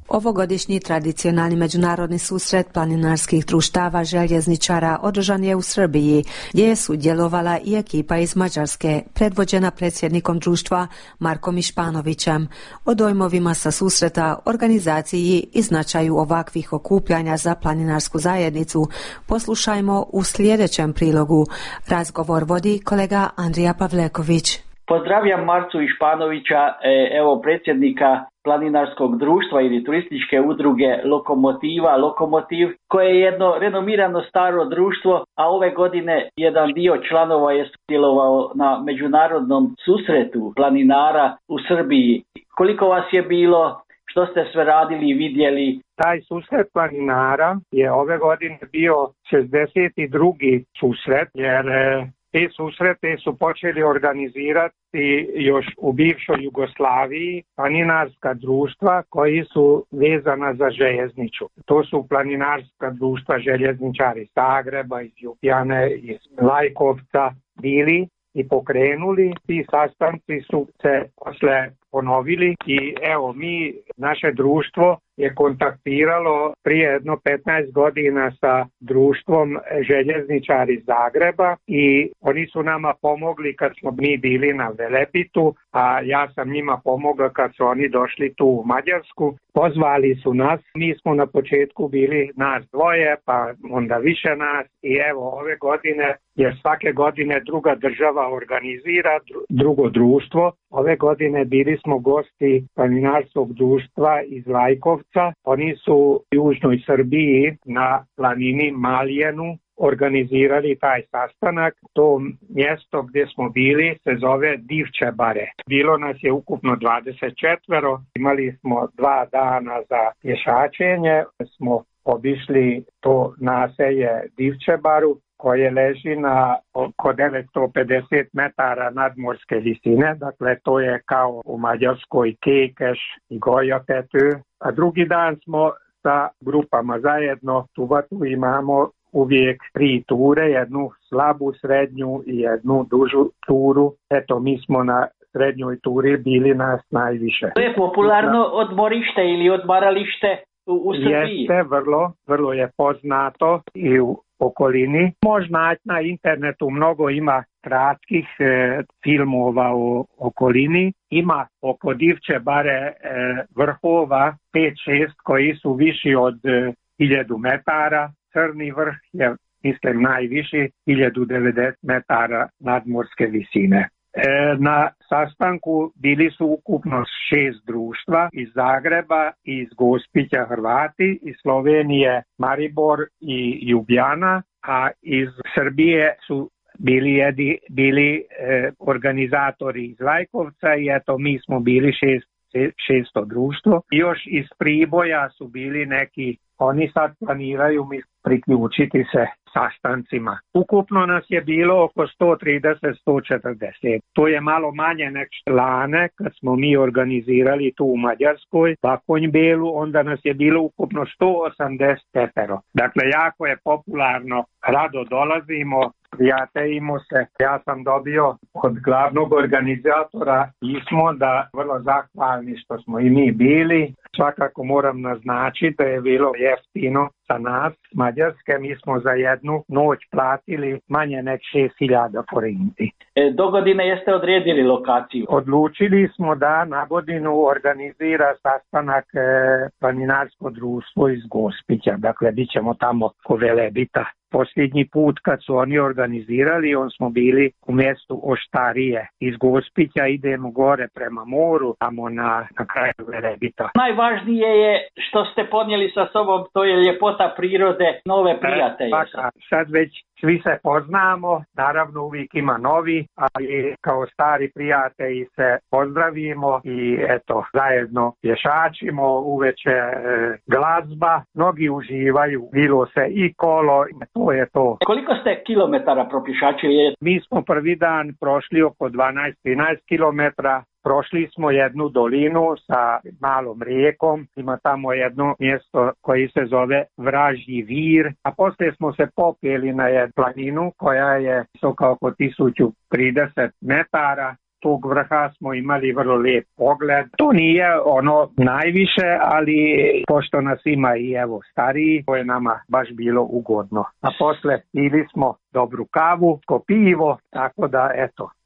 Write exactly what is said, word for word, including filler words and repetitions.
Ovogodišnji tradicionalni međunarodni susret planinarskih društava željezničara održan je u Srbiji, gdje je sudjelovala i ekipa iz Mađarske, predvođena predsjednikom društva Markom Išpanovićem. O dojmovima sa susreta, organizaciji i značaju ovakvih okupljanja za planinarsku zajednicu poslušajmo u sljedećem prilogu. Razgovor vodi kolega Andrija Pavleković. Pozdravljam Marcu Išpanovića, evo predsjednika planinarskog društva ili turističke udruge Lokomotiva, Lokomotiv, koje je jedno renomirano staro društvo, a ove godine jedan dio članova je sudjelovao na međunarodnom susretu planinara u Srbiji. Koliko vas je bilo? Što ste sve radili i vidjeli? Taj susret planinara je ove godine bio šezdeset drugi susret, jer te susrete su počeli organizirati još u bivšoj Jugoslaviji planinarska društva koji su vezana za željeznicu. To su planinarska društva željezničari iz Zagreba, iz Ljubljane, iz Lajkovca bili i pokrenuli. Ti sastanci su se posle ponovili i evo mi, naše društvo je kontaktiralo prije jedno petnaest godina sa društvom željezničari iz Zagreba i oni su nama pomogli kad smo mi bili na Velebitu, a ja sam njima pomogao kad su oni došli tu u Mađarsku. Pozvali su nas, mi smo na početku bili nas dvoje, pa onda više nas i evo ove godine, jer svake godine druga država organizira drugo društvo, ove godine bili smo gosti planinarskog društva iz Lajkovca. Oni su u južnoj Srbiji na planini Maljenu organizirali taj sastanak. To mjesto gdje smo bili se zove Divče bare. Bilo nas je ukupno dvadeset četiri. Imali smo dva dana za pješačenje. Smo obišli to naselje Divče baru koje leži na oko devetsto pedeset metara nadmorske visine, dakle to je kao u Mađarskoj Kekeš i Gojapetu. A drugi dan smo sa grupama zajedno, tu imamo uvijek tri ture, jednu slabu, srednju i jednu dužu turu. Eto, mi smo na srednjoj turi bili nas najviše. To je popularno odmorište ili odmaralište u, u Srbiji? Jeste, vrlo, vrlo je poznato i u okolini. Možda na internetu mnogo ima kratkih e, filmova o okolini. Ima oko Divče bare e, vrhova pet šest koji su viši od e, hiljadu metara. Crni vrh je, mislim, najviši, hiljadu devedeset metara nadmorske visine. E, na sastanku bili su ukupno šest društva iz Zagreba, iz Gospića Hrvati, iz Slovenije Maribor i Ljubljana, a iz Srbije su bili, jedi, bili e, organizatori iz Lajkovca i eto mi smo bili šest, šesto društvo. Još iz Priboja su bili neki, oni sad planiraju mi priključiti se sastancima. Ukupno nas je bilo oko sto trideset do sto četrdeset. To je malo manje nek lane kad smo mi organizirali tu u Mađarskoj, Bakonj-Belu, onda nas je bilo ukupno sto osamdeset petero. Dakle, jako je popularno, rado dolazimo, prijateljimo se. Ja sam dobio od glavnog organizatora pismo da vrlo zahvalni što smo i mi bili. Svakako moram naznačiti da je bilo jeftino za nas, Mađarske, mi smo za jednu noć platili manje nek šest hiljada forinti. E, do godine jeste odredili lokaciju? Odlučili smo da na godinu organizira sastanak e, planinarsko društvo iz Gospića, dakle bit ćemo tamo ko Velebita. Posljednji put kad su oni organizirali, on smo bili u mjestu Oštarije. Iz Gospića idemo gore prema moru, tamo na, na kraju Velebita. Najvažnije je što ste ponijeli sa sobom, to je ljepota prirode, nove prijatelje. E, pa, sad već svi se poznamo, naravno uvijek ima novi, ali kao stari prijatelji se pozdravimo i eto, zajedno pješačimo, uveče e, glazba, mnogi uživaju, bilo se i kolo, to je to. Koliko ste kilometara propješačili? Mi smo prvi dan prošli oko dvanaest do trinaest kilometara. Prošli smo jednu dolinu sa malom rijekom, ima tamo jedno mjesto koji se zove Vražji vir, a poslije smo se popeli na jednu planinu koja je visoka oko tisuću trideset metara. tog vrha smo imali vrlo lijep pogled. To nije ono najviše, ali pošto nas ima i evo stariji, to je nama baš bilo ugodno. A posle pili smo dobru kavu, ko pivo, tako da eto,